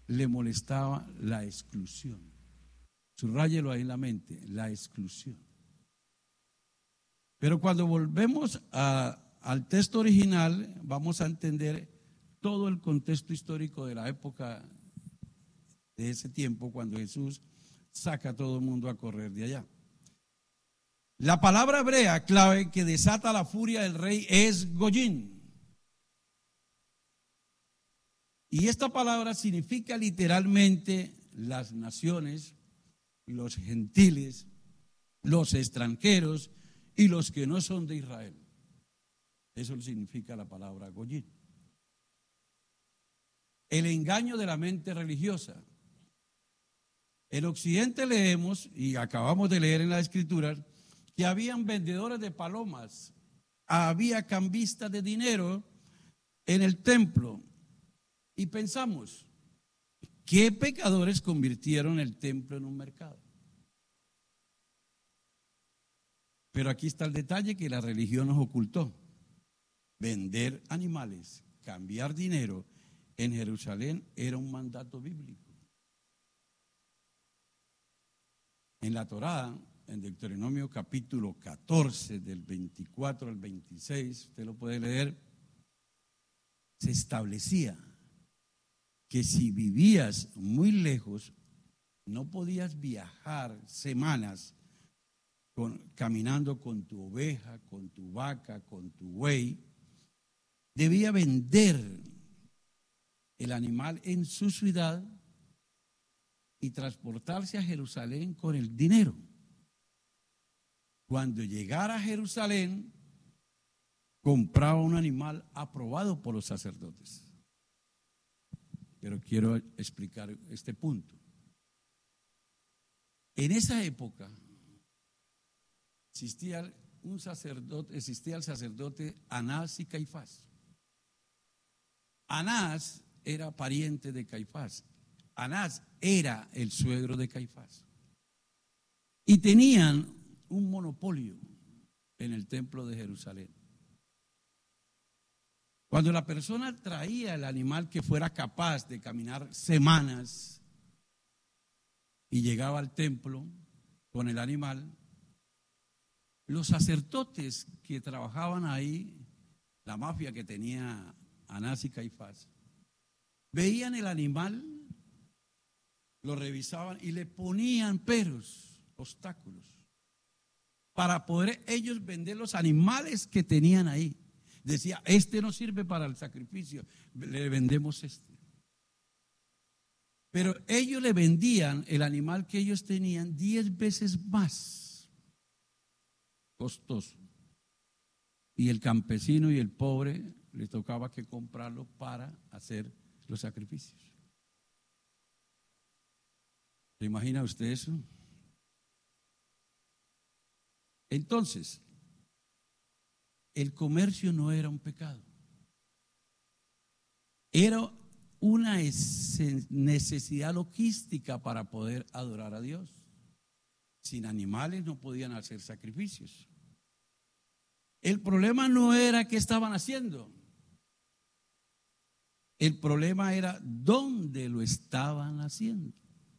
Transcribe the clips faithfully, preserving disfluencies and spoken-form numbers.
le molestaba la exclusión. Subrayelo ahí en la mente, la exclusión. Pero cuando volvemos a, al texto original, vamos a entender todo el contexto histórico de la época de ese tiempo, cuando Jesús saca a todo el mundo a correr de allá. La palabra hebrea clave que desata la furia del rey es goyín. Y esta palabra significa literalmente las naciones, los gentiles, los extranjeros y los que no son de Israel. Eso significa la palabra goyín. El engaño de la mente religiosa. En Occidente leemos, y acabamos de leer en las Escrituras, que habían vendedores de palomas, había cambistas de dinero en el templo. Y pensamos, ¿qué pecadores convirtieron el templo en un mercado? Pero aquí está el detalle que la religión nos ocultó. Vender animales, cambiar dinero en Jerusalén era un mandato bíblico. En la Torá, en Deuteronomio capítulo catorce, del veinticuatro al veintiséis, usted lo puede leer, se establecía que si vivías muy lejos, no podías viajar semanas con, caminando con tu oveja, con tu vaca, con tu buey. Debía vender el animal en su ciudad y transportarse a Jerusalén con el dinero. Cuando llegara a Jerusalén, compraba un animal aprobado por los sacerdotes. Pero quiero explicar este punto. En esa época existía un sacerdote, existía el sacerdote Anás y Caifás. Anás era pariente de Caifás. Anás era el suegro de Caifás. Y tenían un monopolio en el templo de Jerusalén. Cuando la persona traía el animal que fuera capaz de caminar semanas y llegaba al templo con el animal, los sacerdotes que trabajaban ahí, la mafia que tenía Anás y Caifás, veían el animal, lo revisaban y le ponían peros, obstáculos, para poder ellos vender los animales que tenían ahí. Decía, este no sirve para el sacrificio, le vendemos este. Pero ellos le vendían el animal que ellos tenían diez veces más costoso. Y el campesino y el pobre le tocaba que comprarlo para hacer los sacrificios. ¿Se imagina usted eso? Entonces, el comercio no era un pecado. Era una necesidad logística para poder adorar a Dios. Sin animales no podían hacer sacrificios. El problema no era qué estaban haciendo. El problema era dónde lo estaban haciendo.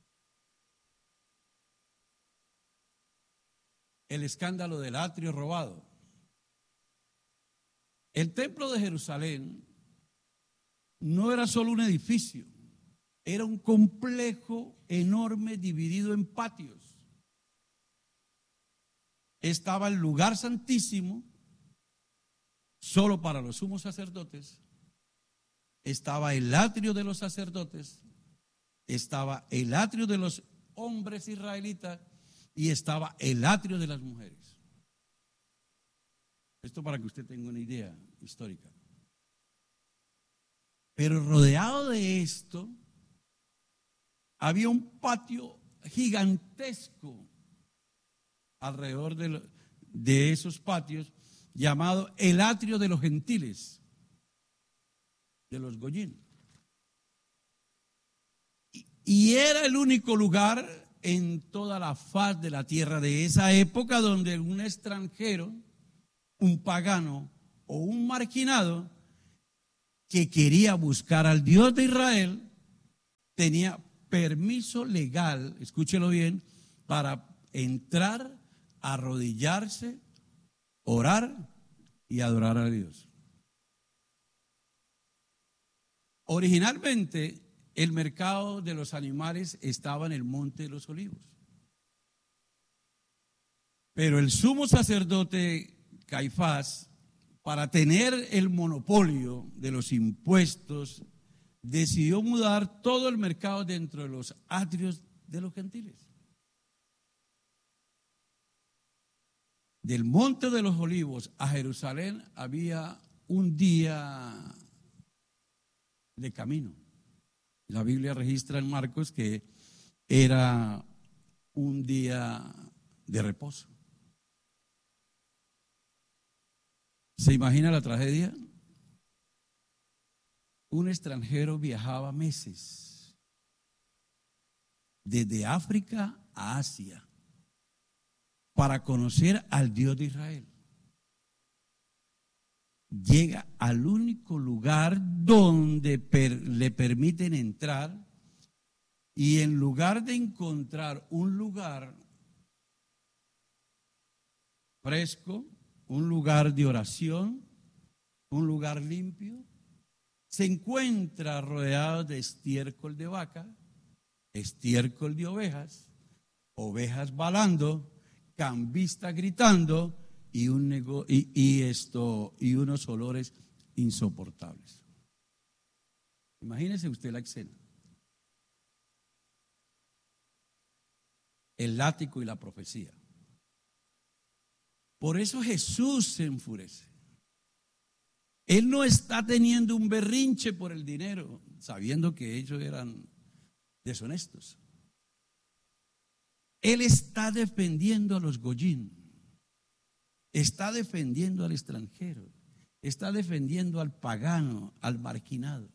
El escándalo del atrio robado. El templo de Jerusalén no era solo un edificio, era un complejo enorme dividido en patios. Estaba el lugar santísimo, solo para los sumos sacerdotes. Estaba el atrio de los sacerdotes, estaba el atrio de los hombres israelitas y estaba el atrio de las mujeres. Esto para que usted tenga una idea histórica. Pero rodeado de esto, había un patio gigantesco alrededor de, de esos patios, llamado el atrio de los gentiles, de los goyín. Y, y era el único lugar en toda la faz de la tierra de esa época donde un extranjero, un pagano o un marginado que quería buscar al Dios de Israel tenía permiso legal, escúchelo bien, para entrar, arrodillarse, orar y adorar a Dios. Originalmente, el mercado de los animales estaba en el Monte de los Olivos. Pero el sumo sacerdote Caifás, para tener el monopolio de los impuestos, decidió mudar todo el mercado dentro de los atrios de los gentiles. Del Monte de los Olivos a Jerusalén había un día de camino. La Biblia registra en Marcos que era un día de reposo. ¿Se imagina la tragedia? Un extranjero viajaba meses desde África a Asia para conocer al Dios de Israel. Llega al único lugar donde per, le permiten entrar, y en lugar de encontrar un lugar fresco, un lugar de oración, un lugar limpio, se encuentra rodeado de estiércol de vaca, estiércol de ovejas, ovejas balando, cambistas gritando y, un nego, y, y, esto, y unos olores insoportables. Imagínese usted la escena. El látigo y la profecía. Por eso Jesús se enfurece. Él no está teniendo un berrinche por el dinero, sabiendo que ellos eran deshonestos. Él está defendiendo a los goyín, está defendiendo al extranjero, está defendiendo al pagano, al marginado.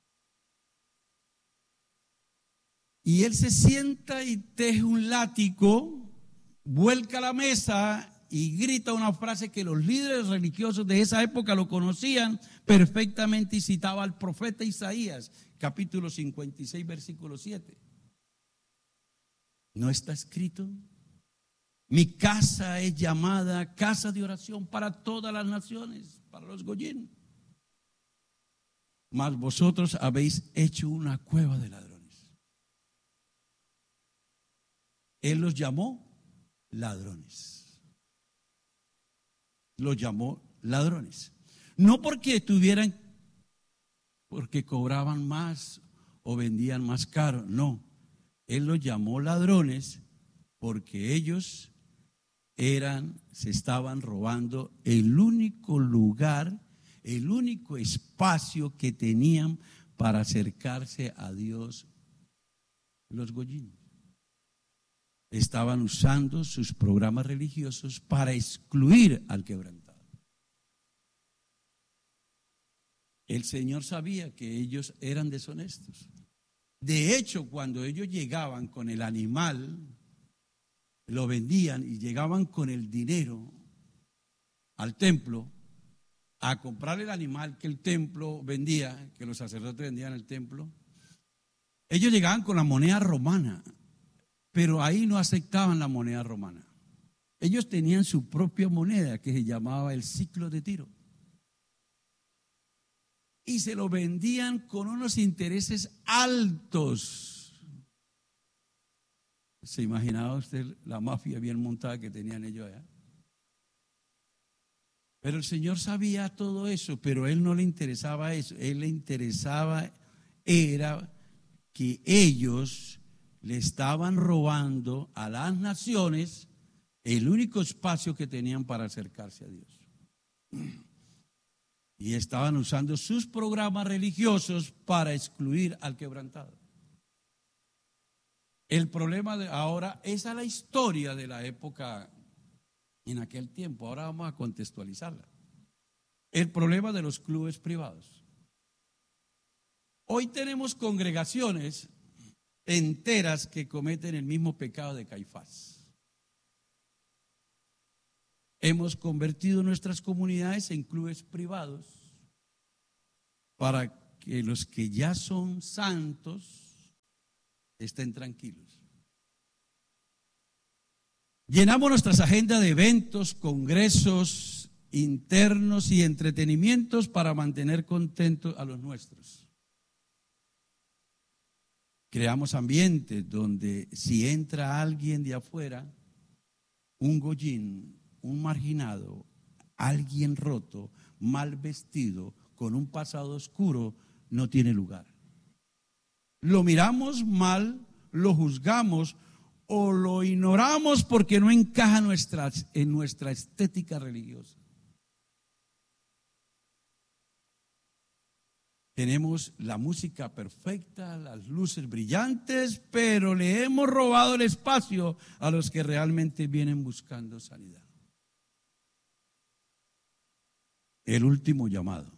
Y él se sienta y teje un látigo, vuelca la mesa y grita una frase que los líderes religiosos de esa época lo conocían perfectamente, y citaba al profeta Isaías, capítulo cincuenta y seis, versículo siete. ¿No está escrito? Mi casa es llamada casa de oración para todas las naciones, para los goyín. Mas vosotros habéis hecho una cueva de ladrones. Él los llamó ladrones. Los llamó ladrones. No porque tuvieran, porque cobraban más o vendían más caro, no. Él los llamó ladrones porque ellos eran, se estaban robando el único lugar, el único espacio que tenían para acercarse a Dios. Los goyín estaban usando sus programas religiosos para excluir al quebrantado. El Señor sabía que ellos eran deshonestos. De hecho, cuando ellos llegaban con el animal, lo vendían y llegaban con el dinero al templo a comprar el animal que el templo vendía, que los sacerdotes vendían en el templo. Ellos llegaban con la moneda romana, pero ahí no aceptaban la moneda romana. Ellos tenían su propia moneda que se llamaba el ciclo de Tiro. Y se lo vendían con unos intereses altos. ¿Se imaginaba usted la mafia bien montada que tenían ellos allá? Pero el Señor sabía todo eso, pero a Él no le interesaba eso. A Él le interesaba era que ellos le estaban robando a las naciones el único espacio que tenían para acercarse a Dios. Y estaban usando sus programas religiosos para excluir al quebrantado. El problema de ahora, esa es la historia de la época en aquel tiempo. Ahora vamos a contextualizarla. El problema de los clubes privados. Hoy tenemos congregaciones enteras que cometen el mismo pecado de Caifás. Hemos convertido nuestras comunidades en clubes privados para que los que ya son santos Estén tranquilos. Llenamos nuestras agendas de eventos, congresos internos y entretenimientos para mantener contentos a los nuestros. Creamos ambientes donde si entra alguien de afuera, un gollín, un marginado, alguien roto, mal vestido, con un pasado oscuro, no tiene lugar. Lo miramos mal, lo juzgamos o lo ignoramos porque no encaja nuestra, en nuestra estética religiosa. Tenemos la música perfecta, las luces brillantes, pero le hemos robado el espacio a los que realmente vienen buscando sanidad. El último llamado.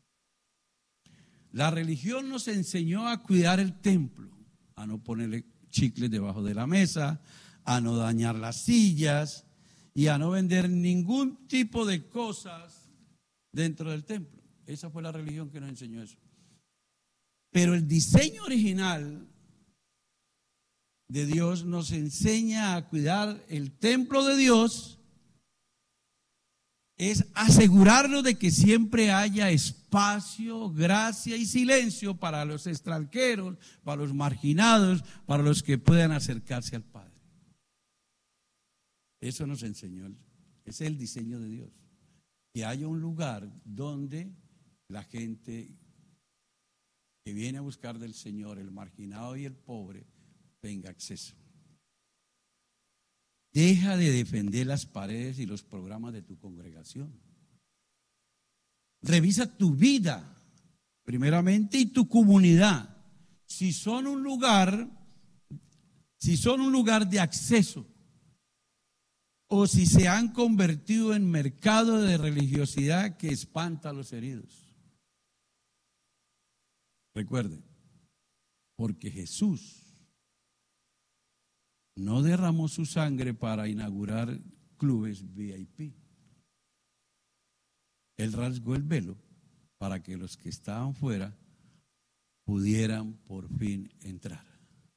La religión nos enseñó a cuidar el templo, a no ponerle chicles debajo de la mesa, a no dañar las sillas y a no vender ningún tipo de cosas dentro del templo. Esa fue la religión que nos enseñó eso. Pero el diseño original de Dios nos enseña a cuidar el templo de Dios, es asegurarnos de que siempre haya espacio, gracia y silencio para los extranjeros, para los marginados, para los que puedan acercarse al Padre. Eso nos enseñó, ese es el diseño de Dios, que haya un lugar donde la gente que viene a buscar del Señor, el marginado y el pobre, tenga acceso. Deja de defender las paredes y los programas de tu congregación. Revisa tu vida, primeramente, y tu comunidad. Si son un lugar, si son un lugar de acceso, o si se han convertido en mercado de religiosidad que espanta a los heridos. Recuerden, porque Jesús no derramó su sangre para inaugurar clubes V I P. Él rasgó el velo para que los que estaban fuera pudieran por fin entrar.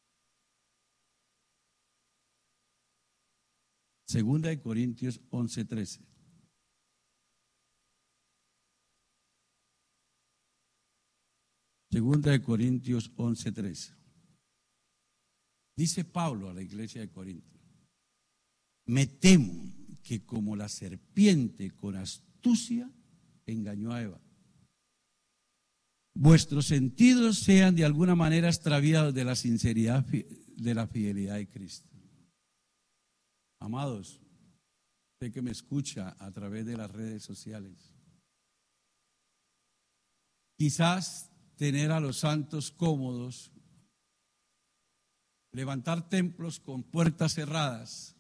Segunda de Corintios once trece. Segunda de Corintios once trece. Dice Pablo a la iglesia de Corinto: me temo que como la serpiente con astucia engañó a Eva, vuestros sentidos sean de alguna manera extraviados de la sinceridad, de la fidelidad de Cristo. Amados, usted que me escucha a través de las redes sociales, quizás tener a los santos cómodos, levantar templos con puertas cerradas,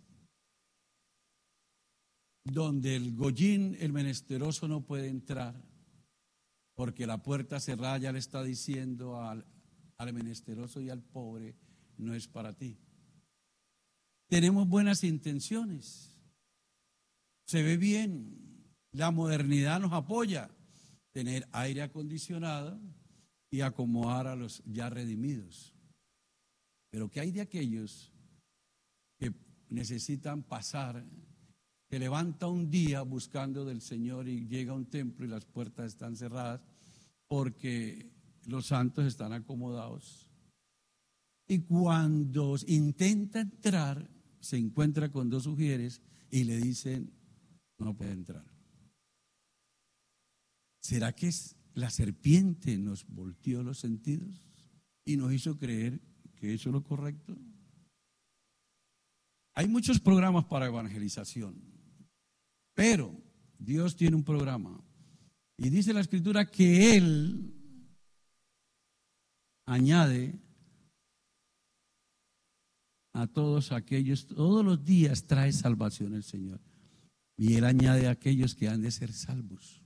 donde el gollín, el menesteroso, no puede entrar, porque la puerta cerrada ya le está diciendo al, al menesteroso y al pobre: no es para ti. Tenemos buenas intenciones, se ve bien, la modernidad nos apoya, tener aire acondicionado y acomodar a los ya redimidos. Pero ¿qué hay de aquellos que necesitan pasar, que levanta un día buscando del Señor y llega a un templo y las puertas están cerradas porque los santos están acomodados? Y cuando intenta entrar, se encuentra con dos ujieres y le dicen: no puede entrar. ¿Será que la serpiente nos volteó los sentidos y nos hizo creer que eso es lo correcto? Hay muchos programas para evangelización, pero Dios tiene un programa y dice la Escritura que Él añade a todos aquellos, todos los días trae salvación el Señor, y Él añade a aquellos que han de ser salvos.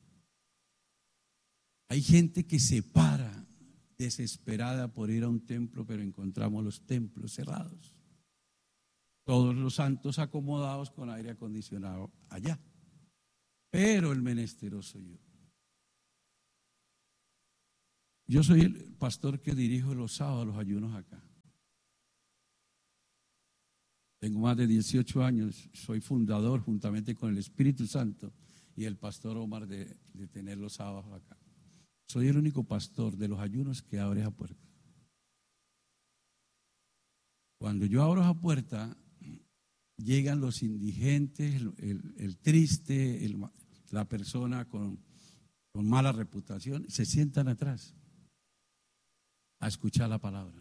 Hay gente que se para desesperada por ir a un templo, pero encontramos los templos cerrados, todos los santos acomodados con aire acondicionado allá, pero el menesteroso yo. Yo soy el pastor que dirijo los sábados los ayunos acá. Tengo más de dieciocho años, soy fundador juntamente con el Espíritu Santo y el pastor Omar de, de tener los sábados acá. Soy el único pastor de los ayunos que abre esa puerta. Cuando yo abro esa puerta, llegan los indigentes, el, el, el triste, el, la persona con, con mala reputación, se sientan atrás a escuchar la palabra.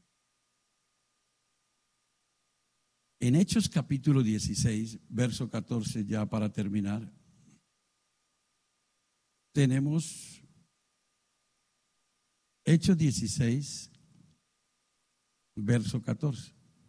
En Hechos capítulo dieciséis, verso catorce, ya para terminar, tenemos Hechos dieciséis, verso catorce.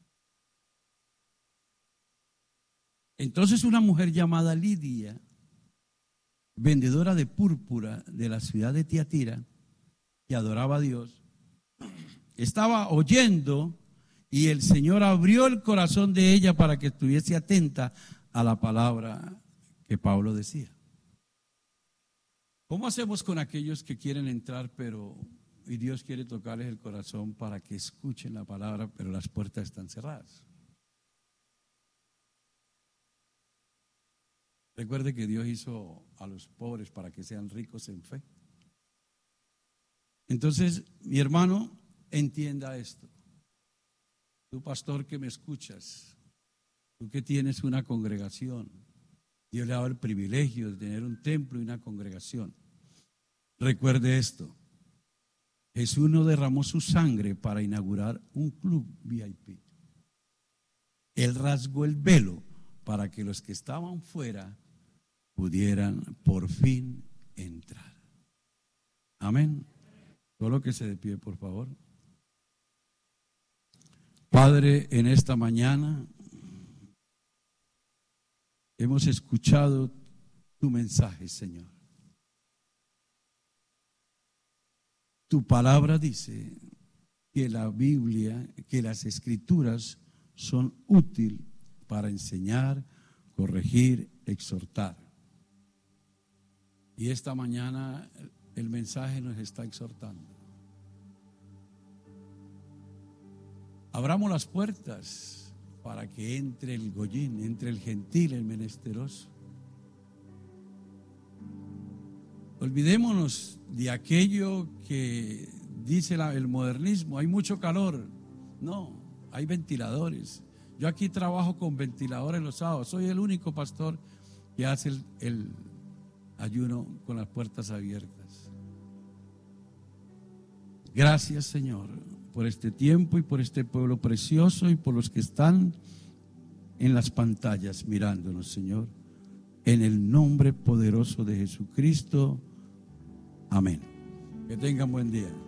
Entonces una mujer llamada Lidia, vendedora de púrpura de la ciudad de Tiatira, que adoraba a Dios, estaba oyendo y el Señor abrió el corazón de ella para que estuviese atenta a la palabra que Pablo decía. ¿Cómo hacemos con aquellos que quieren entrar, pero y Dios quiere tocarles el corazón para que escuchen la palabra, pero las puertas están cerradas? Recuerde que Dios hizo a los pobres para que sean ricos en fe. Entonces, mi hermano, entienda esto. Tú, pastor, que me escuchas, tú que tienes una congregación, Dios le ha dado el privilegio de tener un templo y una congregación. Recuerde esto: Jesús no derramó su sangre para inaugurar un club V I P. Él rasgó el velo para que los que estaban fuera pudieran por fin entrar. Amén. Solo que se de pie, por favor. Padre, en esta mañana hemos escuchado tu mensaje, Señor. Tu palabra dice que la Biblia, que las Escrituras son útiles para enseñar, corregir, exhortar. Y esta mañana el mensaje nos está exhortando. Abramos las puertas para que entre el goyín, entre el gentil, el menesteroso. Olvidémonos de aquello que dice la, el modernismo: hay mucho calor. No, hay ventiladores. Yo aquí trabajo con ventiladores los sábados. Soy el único pastor que hace el, el ayuno con las puertas abiertas. Gracias, Señor, por este tiempo y por este pueblo precioso y por los que están en las pantallas mirándonos, Señor. En el nombre poderoso de Jesucristo. Amén. Que tengan buen día.